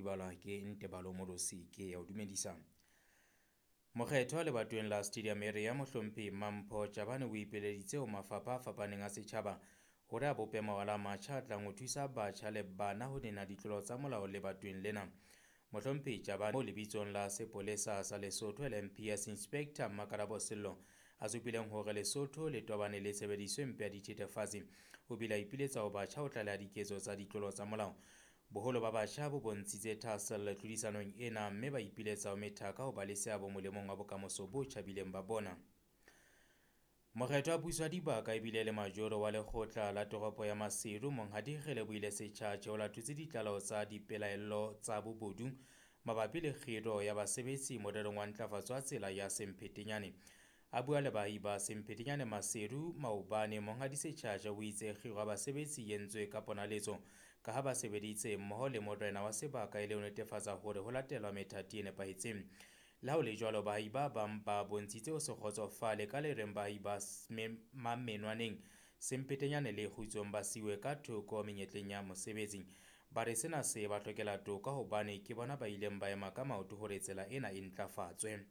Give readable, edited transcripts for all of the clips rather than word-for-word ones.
balwa ke Ntebalo Molosi ke ya o dumedisa. Mokgetho lebatoweng la Stadium Area Mohlomphehi Mampho Jabane o ipeleditse ho mafapha a fapaneng a setjhaba hore a bope mawala a matjha a tlang ho thusa batjha le bana ho nena ditlolo tsa molao lebatoweng lena. Mohlomphehi Jabane mo lebitsong la sepolesa sa Lesotho LMPS Inspector Makalabo Sello a supileng hore Lesotho le tobane le tshebediso mpe ya dithethefatsi o bile a ipiletsa ho batjha ho tlaleha diketso tsa ditlolo tsa molao. Boholo ba batjha bo bontshitse thahasello tlhodisanong ena mme ba ipiletsa ho methaka ho ba le seabo molemong wa bokamoso bo tjhabileng ba bona. Mokgetho wa puso ya dibaka ebile le majoro wa lekgotla la toropo ya Maseru Monghadi Relebohile Setjhatjhe o latotse ditlaleho tsa dipelaelo tsa bobodu mabapi le kgiro ya basebetsi morerong wa ntlafatso ya tsela ya Semphetinyane. A bua le baahi ba Semphetinyane Maseru maobane Monghadi Setjhatjhe o itse kgiro ya basebetsi e entswe ka ponaletso ka ha ba sebeditse mmoho le morena wa sebaka e le ho netefatsa hore ho latelwa methati e nepahetseng. Le ha ho le jwalo, baahi ba bang ba bontshitse ho se kgotsofale ka le reng baahi ba menwaneng Semphetinyane le kgutsong ba siuwe ka thoko menyetleng ya mosebetsi. Ba re sena se ba hlokela toka hobane ke bona ba ileng ba ema ka maoto hore tsela ena e ntlafatswe.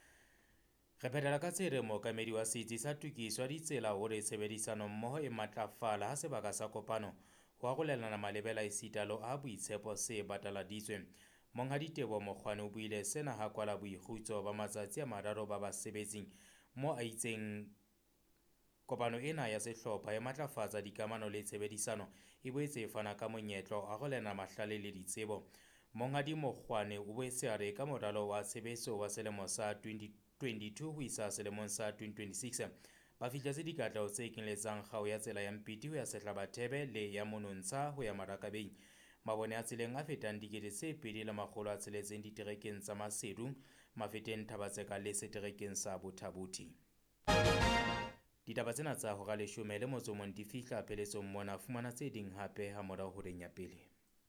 Re phethela ka tshere mookamedi wa setsi sa tokiso ya ditsela hore tshebedisano mmoho e matlafala ha sebaka sa kopano ho arolelana malebela esita le a boitshepo se bataladitswe. Monghadi Teboho Mokgwane o buile sena ha kwala boikgutso ba matsatsi a mararo ba basebetsi mo a itseng kopano ena ya sehlopha e matlafatsa dikamano le tshebedisano e boetse e fana ka monyetla o arolelana mahlale le ditsebo. Monghadi Mokgwane o boetse a re ka moralo wa tshebetso wa selemo sa 2022 ho isa selemong sa 2026 ba fihletse dikatleho tse kenyeletsang kgao ya tsela ya Mpiti ho ya Sehlabathebe le ya Monontsha ho ya Marakabeng. Mabone a tseleng a fetang 2,600 diterekeng tsa Maseru mafeteng Thabatseka le seterekeng sa Bothabuthi. Ditaba tsena tsa hora 10 di fihla pheletsong mona, fumana tse ding hape ha morao ho reng ya pele.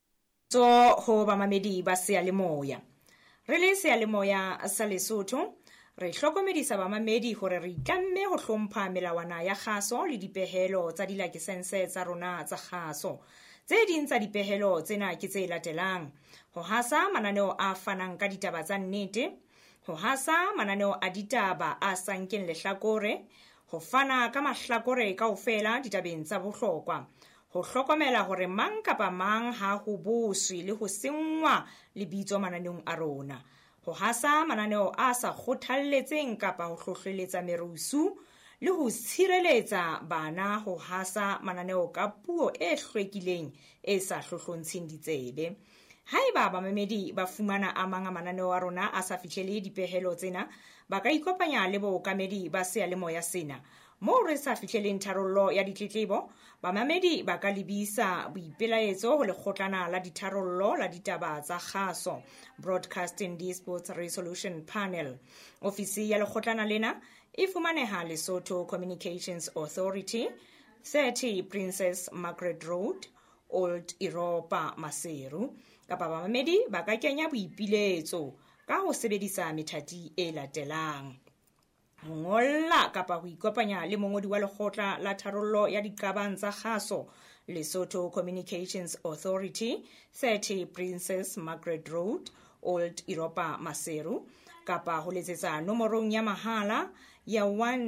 Ho bamamedi ba seyalemoya. Re le seyalemoya sa Lesotho re hlokomedisa bamamedi hore re itlamme ho hlompha melawana ya kgaso le dipehelo tsa dilakesense tsa rona tsa kgaso. Tse ding tsa dipehelo tsena ke tse latelang: ho hasa mananeo a fanang ka ditaba tsa nnete, ho hasa mananeo a ditaba a sa nkeng lehlakore, ho fana ka mahlakore kaofela ditabeng tsa bohlokwa, ho hlokomela hore mang kapa mang ha ho boswe le ho sengwa lebitso mananeong a rona, ho hasa mananeo a sa kgothalletseng kapa ho hlohleletsa merusu, le ho tshireletsa bana ho hasa mananeo ka puo e hlwekileng e sa hlohlontsheng ditsebe. Haeba bamamedi ba fumana a mang a mananeo a rona a sa fihlele dipehelo tsena, ba ka ikopanya le bookamedi ba seyalemoya sena. Moo re sa fihleleng tharollo ya ditletlebo, bamamedi ba ka lebisa boipelaetso ho lekgotlana la ditharollo la ditaba tsa kgaso, Broadcasting Disputes Resolution Panel. Ofisi ya lekgotlana lena e fumaneha Lesotho Communications Authority, 30 Princess Margaret Road, Old Europa Maseru. Kapa bamamedi ba ka kenya boipiletso ka ho sebedisa methati e latelang: ho ngolla kapa ho ikopanya le mongodi wa lekgotla la tharollo ya diqabang tsa kgaso, Lesotho Communications Authority, 30 Princess Margaret Road, Old Europa Maseru, kapa ho letsetsa nomorong ya mahala ya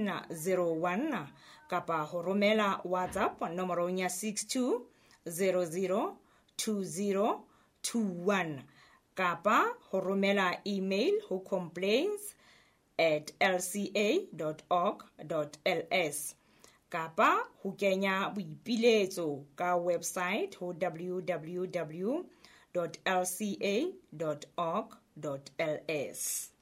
101 kapa ho romela WhatsApp nomorong ya 62002021 kapa ho romela email ho complaints@lca.org.ls kapa ho kenya boipiletso ka website ho www.lca.org.ls.